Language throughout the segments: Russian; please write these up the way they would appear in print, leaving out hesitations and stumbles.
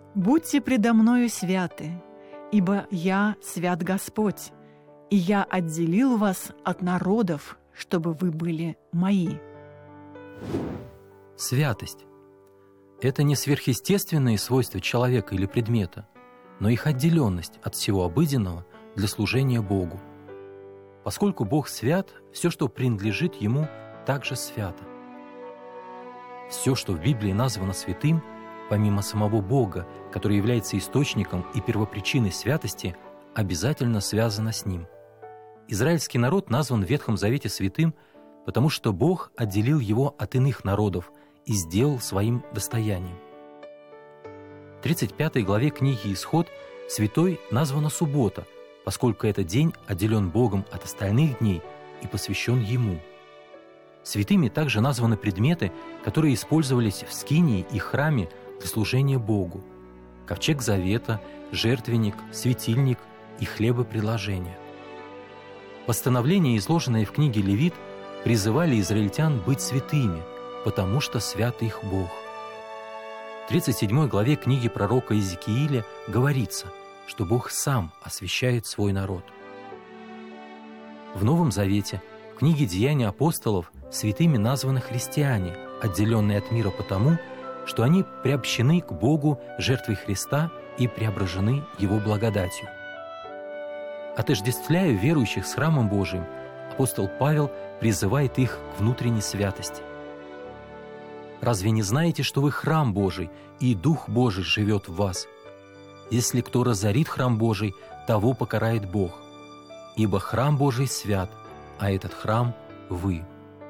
«Будьте предо мною святы, ибо я свят Господь, и я отделил вас от народов, чтобы вы были мои». Святость – это не сверхъестественные свойства человека или предмета, но их отделенность от всего обыденного для служения Богу. Поскольку Бог свят, все, что принадлежит Ему, также свято. Все, что в Библии названо святым, помимо самого Бога, который является источником и первопричиной святости, обязательно связано с Ним. Израильский народ назван в Ветхом Завете святым, потому что Бог отделил его от иных народов и сделал своим достоянием. В 35 главе книги «Исход» святой названа суббота, поскольку этот день отделен Богом от остальных дней и посвящен Ему. Святыми также названы предметы, которые использовались в скинии и храме для служения Богу: ковчег завета, жертвенник, светильник и хлебопредложение. Постановления, изложенные в книге Левит, призывали израильтян быть святыми, потому что свят их Бог. В 37 главе книги пророка Иезекииля говорится, что Бог сам освящает свой народ. В Новом Завете, в книге «Деяния апостолов», святыми названы христиане, отделенные от мира потому, что они приобщены к Богу жертвой Христа и преображены Его благодатью. Отождествляя верующих с храмом Божиим, апостол Павел призывает их к внутренней святости. «Разве не знаете, что вы храм Божий, и Дух Божий живет в вас? Если кто разорит храм Божий, того покарает Бог. Ибо храм Божий свят, а этот храм – вы».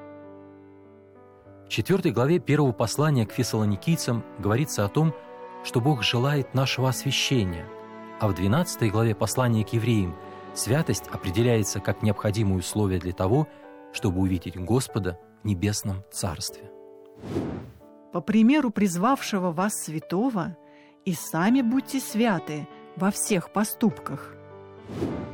В 4 главе 1 послания к фессалоникийцам говорится о том, что Бог желает нашего освящения, а в 12 главе послания к евреям святость определяется как необходимое условие для того, чтобы увидеть Господа в небесном Царстве. По примеру призвавшего вас святого, и сами будьте святы во всех поступках.